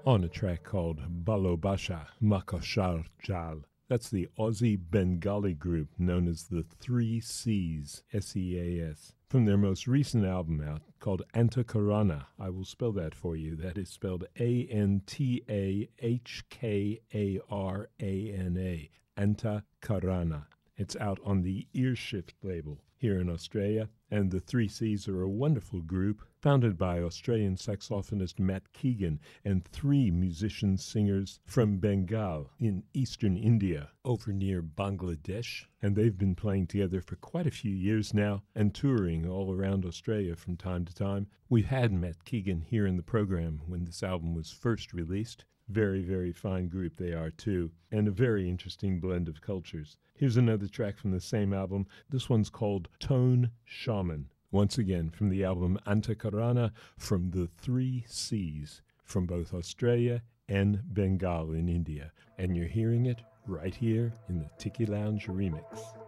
on a track called Balobasha Makashar Jal. That's the Aussie Bengali group known as the Three Seas, S-E-A-S, from their most recent album out called Antakarana. I will spell that for you. That is spelled A-N-T-A-H-K-A-R-A-N-A, Antakarana. It's out on the Earshift label here in Australia, and the Three Seas are a wonderful group founded by Australian saxophonist Matt Keegan and three musicians-singers from Bengal in eastern India over near Bangladesh, and they've been playing together for quite a few years now and touring all around Australia from time to time. We've had Matt Keegan here in the program when this album was first released. Very, very fine group they are, too, and a very interesting blend of cultures. Here's another track from the same album. This one's called Tone Shaman. Once again, from the album Antakarana, from the Three Seas, from both Australia and Bengal in India. And you're hearing it right here in the Tiki Lounge remix.